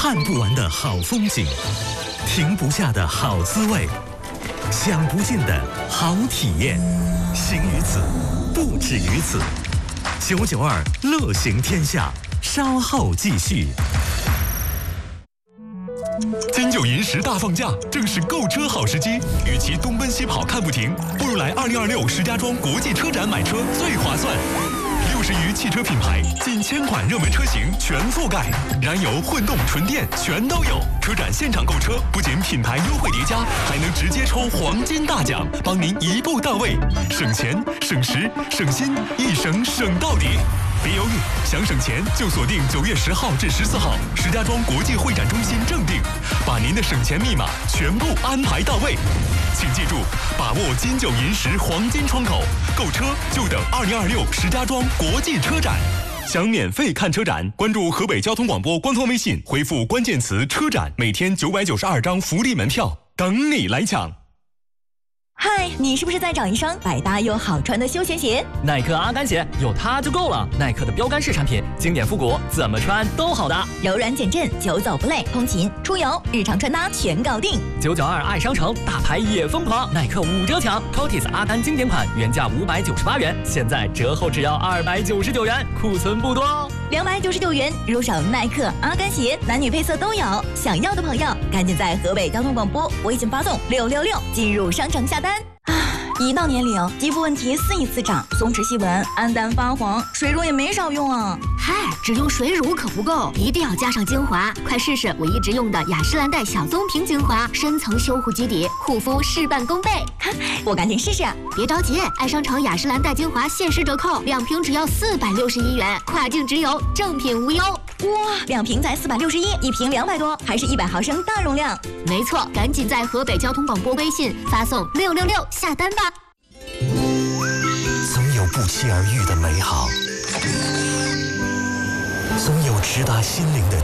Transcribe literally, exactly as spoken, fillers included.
看不完的好风景，停不下的好滋味，享不尽的好体验。行于此，不止于此。九九二乐行天下，稍后继续。金九银十大放假，正是购车好时机。与其东奔西跑看不停，不如来二零二六石家庄国际车展买车最划算。六十余汽车品牌，近千款热门车型全覆盖，燃油、混动、纯电全都有。车展现场购车，不仅品牌优惠叠加，还能直接抽黄金大奖，帮您一步到位，省钱、省时、省心，一省省到底。别犹豫，想省钱就锁定九月十号至十四号，石家庄国际会展中心正定，把您的省钱密码全部安排到位。请记住，把握金九银十黄金窗口，购车就等二零二六石家庄国际车展。想免费看车展，关注河北交通广播官方微信，回复关键词“车展”，每天九百九十二张福利门票，等你来抢。 嗨，你是不是在找一双百搭又好穿的休闲鞋？ 耐克阿甘鞋有它就够了。耐克的标杆式产品，经典复古，怎么穿都好搭， 柔软减震，久走不累，通勤、出游、日常穿搭全搞定。 九九二爱商城，大牌也疯狂，耐克五折抢 ，Cotis 阿甘经典款原价五百九十八元，现在折后只要二百九十九元，库存不多哦。 两百九十九元入手耐克阿甘鞋，男女配色都有。想要的朋友，赶紧在河北交通广播微信发送六六六进入商城下单。一到年龄，肌肤问题肆意滋长，松弛细纹、暗淡发黄，水乳也没少用啊。 嗨，只用水乳可不够，一定要加上精华。快试试我一直用的雅诗兰黛小棕瓶精华，深层修护基底，护肤事半功倍。 我赶紧试试。 别着急，爱商城雅诗兰黛精华限时折扣，两瓶只要四百六十一元，跨境直邮，正品无忧。 哇，两瓶才四百六十一，一瓶两百多，还是一百毫升大容量。 没错，赶紧在河北交通广播微信发送六六六下单吧。 总有不期而遇的美好，总有直达心灵的